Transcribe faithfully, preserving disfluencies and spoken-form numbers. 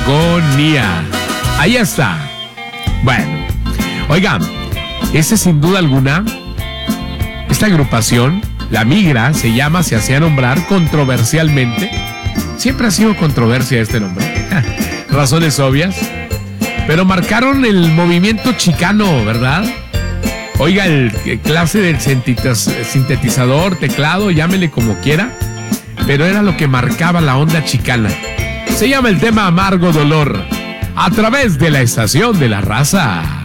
Agonía. Ahí está. Bueno, oigan, ese sin duda alguna, esta agrupación, La Migra, se llama, se hacía nombrar controversialmente. Siempre ha sido controversia este nombre. Razones obvias. Pero marcaron el movimiento chicano, ¿verdad? Oiga, el, el clase del sintetizador, teclado, llámele como quiera, pero era lo que marcaba la onda chicana. Se llama el tema Amargo Dolor, a través de la Estación de la Raza.